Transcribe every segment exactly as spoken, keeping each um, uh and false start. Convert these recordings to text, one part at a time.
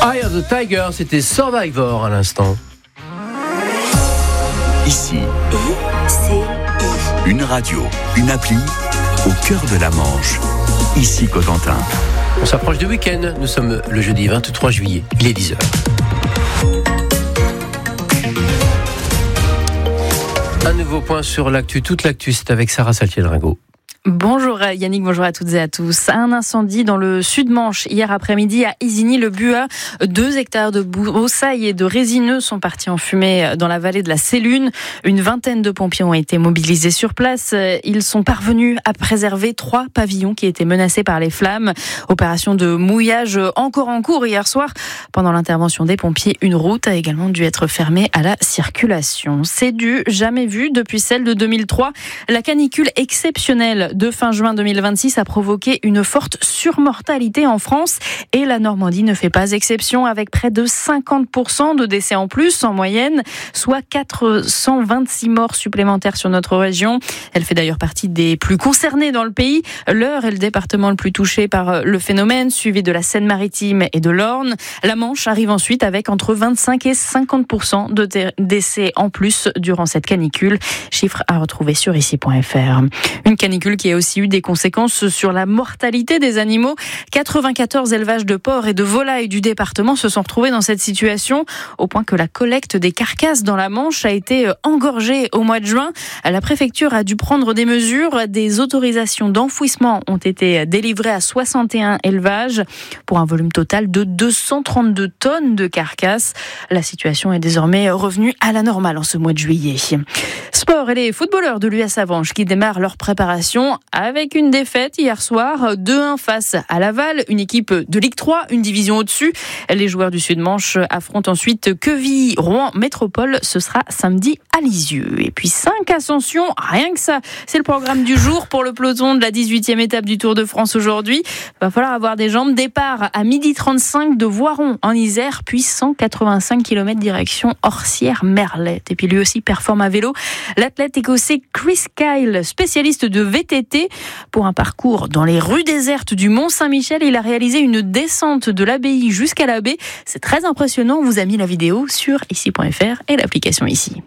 Eye of the Tiger, c'était Survivor à l'instant. Ici, I C I. une radio, une appli, au cœur de la Manche. Ici Cotentin. On s'approche du week-end, nous sommes le jeudi vingt-trois juillet, il est dix heures. Un nouveau point sur l'actu, toute l'actu, c'est avec Sarah Saltiel-Ringot. Bonjour Yannick, bonjour à toutes et à tous. Un incendie dans le Sud-Manche hier après-midi à Isigny-le-Buat. Deux hectares de broussailles et de résineux sont partis en fumée dans la vallée de la Sélune. Une vingtaine de pompiers ont été mobilisés sur place. Ils sont parvenus à préserver trois pavillons qui étaient menacés par les flammes. Opération de mouillage encore en cours hier soir. Pendant l'intervention des pompiers, une route a également dû être fermée à la circulation. C'est du jamais vu depuis celle de deux mille trois. La canicule exceptionnelle de fin juin deux mille vingt-six a provoqué une forte surmortalité en France et la Normandie ne fait pas exception avec près de cinquante pour cent de décès en plus en moyenne, soit quatre cent vingt-six morts supplémentaires sur notre région. Elle fait d'ailleurs partie des plus concernées dans le pays. L'Eure est le département le plus touché par le phénomène, suivi de la Seine-Maritime et de l'Orne. La Manche arrive ensuite avec entre vingt-cinq et cinquante pour cent de décès en plus durant cette canicule. Chiffre à retrouver sur ici point f r. Une canicule qui a aussi eu des conséquences sur la mortalité des animaux. quatre-vingt-quatorze élevages de porcs et de volailles du département se sont retrouvés dans cette situation, au point que la collecte des carcasses dans la Manche a été engorgée au mois de juin. La préfecture a dû prendre des mesures. Des autorisations d'enfouissement ont été délivrées à soixante et un élevages pour un volume total de deux cent trente-deux tonnes de carcasses. La situation est désormais revenue à la normale en ce mois de juillet. Sport et les footballeurs de l'U S Avranches qui démarrent leur préparation avec une défaite hier soir, deux un face à Laval, une équipe de Ligue trois, une division au-dessus. Les joueurs du Sud-Manche affrontent ensuite Quevilly, Rouen Métropole. Ce sera samedi à Lisieux. Et puis cinq ascensions, rien que ça. C'est le programme du jour pour le peloton de la dix-huitième étape du Tour de France aujourd'hui. Va falloir avoir des jambes. Départ à midi trente-cinq de Voiron en Isère, puis cent quatre-vingt-cinq kilomètres direction Orsières-Merlette. Et puis lui aussi performe à vélo. L'athlète écossais Chris Kyle, spécialiste de V T T, pour un parcours dans les rues désertes du Mont-Saint-Michel. Il a réalisé une descente de l'abbaye jusqu'à la baie. C'est très impressionnant. On vous a mis la vidéo sur ici point f r et l'application ici.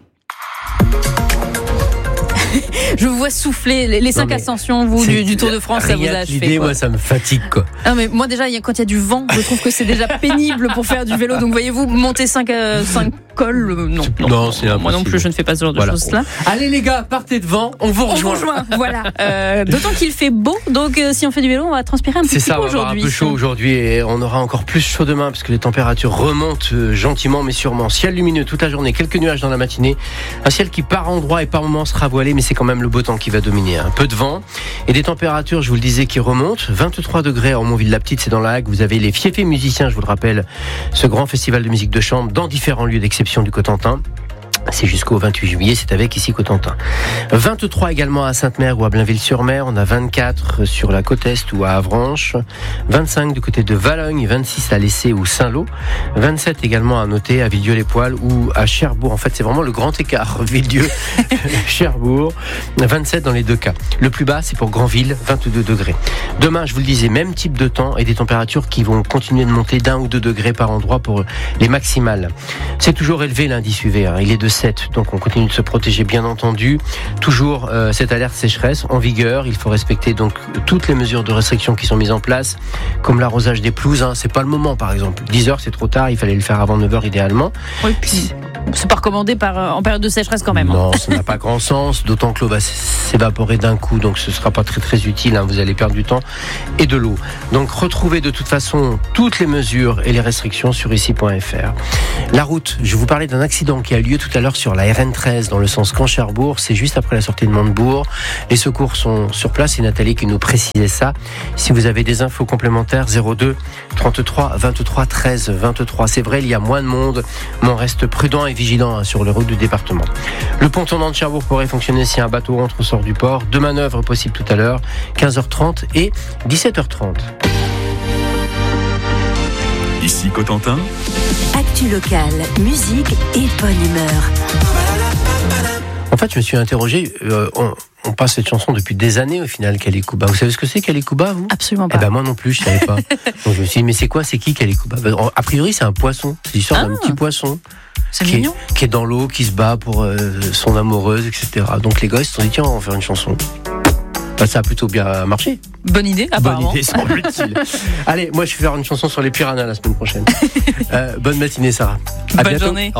Je vous vois souffler les cinq ascensions vous du, du Tour de France, ça vous a achevé. L'idée, moi, ça me fatigue quoi. Non mais moi déjà, quand il y a du vent, je trouve que c'est déjà pénible pour faire du vélo. Donc voyez-vous, monter cinq cols, euh, non, non, non, c'est impossible. Moi non plus, je ne fais pas ce genre de voilà. choses-là. Allez les gars, partez devant, on vous rejoint. On vous rejoint, voilà. Euh, d'autant qu'il fait beau, donc euh, si on fait du vélo, on va transpirer un petit c'est peu aujourd'hui. C'est ça, on va avoir un peu chaud aujourd'hui et on aura encore plus chaud demain parce que les températures remontent euh, gentiment mais sûrement. Ciel lumineux toute la journée, quelques nuages dans la matinée, un ciel qui par endroits et par moments sera voilé, mais c'est quand même le beau temps qui va dominer. Un peu de vent et des températures, je vous le disais, qui remontent. vingt-trois degrés à Ormonville-la-Petite, c'est dans la Hague. Vous avez les Fiefés musiciens, je vous le rappelle, ce grand festival de musique de chambre dans différents lieux d'exception du Cotentin. C'est jusqu'au vingt-huit juillet, c'est avec ici Cotentin. vingt-trois également à Sainte-Mère ou à Blainville-sur-Mer. On a vingt-quatre sur la côte Est ou à Avranches. vingt-cinq du côté de Valognes, vingt-six à Lessay ou Saint-Lô. vingt-sept également à noter à Villedieu-les-Poêles ou à Cherbourg. En fait, c'est vraiment le grand écart. Villedieu, Cherbourg. vingt-sept dans les deux cas. Le plus bas, c'est pour Granville, vingt-deux degrés. Demain, je vous le disais, même type de temps et des températures qui vont continuer de monter d'un ou deux degrés par endroit pour les maximales. C'est toujours élevé l'indice U V. Hein. Il est de sept, donc on continue de se protéger bien entendu. Toujours euh, cette alerte sécheresse en vigueur. Il faut respecter donc toutes les mesures de restriction qui sont mises en place, comme l'arrosage des pelouses. Hein. C'est pas le moment, par exemple. dix heures, c'est trop tard. Il fallait le faire avant neuf heures idéalement. Oui, puis c'est pas recommandé par, en période de sécheresse quand même. Non, hein. ça n'a pas grand sens. D'autant que l'eau va s'évaporer d'un coup, donc ce sera pas très très utile. Hein. Vous allez perdre du temps et de l'eau. Donc retrouvez de toute façon toutes les mesures et les restrictions sur ici point f r. La route. Je vous parlais d'un accident qui a lieu tout à l'heure sur la R N treize dans le sens Caen-Cherbourg. C'est juste après la sortie de Montebourg. Les secours sont sur place. C'est Nathalie qui nous précisait ça. Si vous avez des infos complémentaires, zéro deux trente-trois vingt-trois treize vingt-trois. C'est vrai, il y a moins de monde, mais on reste prudent et vigilant hein, sur les routes du département. Le pont tournant de Cherbourg pourrait fonctionner si un bateau rentre ou sort du port. Deux manœuvres possibles tout à l'heure, quinze heures trente et dix-sept heures trente. Ici Cotentin. Actu locale, musique et bonne humeur. En fait, je me suis interrogé, euh, on, on passe cette chanson depuis des années au final, Kalikuba. Vous savez ce que c'est Kalikuba, vous ? Absolument pas. Eh ben moi non plus, je savais pas. Donc je me suis dit, mais c'est quoi, c'est qui Kalikuba ? A priori, c'est un poisson. C'est l'histoire ah, d'un petit poisson. C'est qui mignon. Est, qui est dans l'eau, qui se bat pour euh, son amoureuse, et cetera. Donc les gosses se sont dit, tiens, on va faire une chanson. Bah, ça a plutôt bien marché. Bonne idée, apparemment. Bonne idée, semble-t-il. Allez, moi je vais faire une chanson sur les piranhas la semaine prochaine. euh, bonne matinée, Sarah. À bonne bientôt. journée.